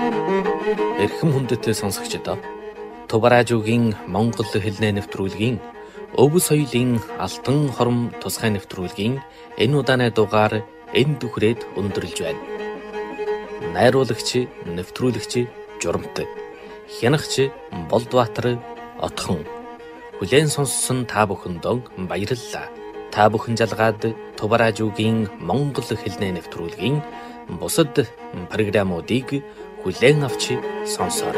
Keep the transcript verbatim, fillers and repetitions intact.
Эрхэм хүндэт сонсогчдоо Тубаражуугийн Монгол хэлний нэвтрүүлгийн өв соёлын алтан хором тусгай нэвтрүүлгийн энэ удааны дугаар энд үхрээд өндөрлж байна. Найруулагч, нэвтрүүлэгч Журамт, хянагч Болдбаатар Отхон. Хүлээн сонссон та бүхэндээ баярлалаа. Та бүхэн жалгаад Тубаражуугийн Монгол хэлний нэвтрүүлгийн бусад програмуудыг хүлээн авч сонсоорой.